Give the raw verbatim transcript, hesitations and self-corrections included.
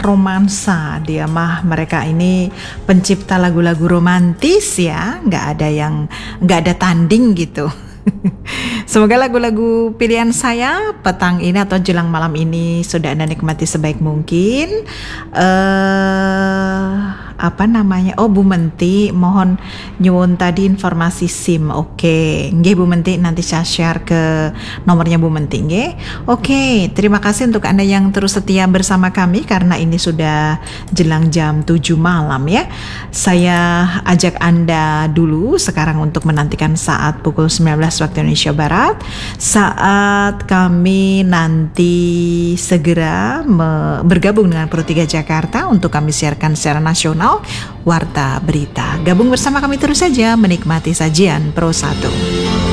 romansa. Dia mah mereka ini pencipta lagu-lagu romantis ya, nggak ada yang nggak ada tanding gitu. Semoga lagu-lagu pilihan saya petang ini atau jelang malam ini sudah Anda nikmati sebaik mungkin. Eh apa namanya? Oh, Bu Menti, mohon nyuwun tadi informasi SIM. Oke, nggih Bu Menti, nanti saya share ke nomornya Bu Menti nggih. Oke, terima kasih untuk Anda yang terus setia bersama kami karena ini sudah jelang jam tujuh malam ya. Saya ajak Anda dulu sekarang untuk menantikan saat pukul sembilan belas waktu Indonesia Barat, saat kami nanti segera me- bergabung dengan Pro tiga Jakarta untuk kami siarkan secara nasional Warta Berita. Gabung bersama kami terus saja menikmati sajian Pro satu.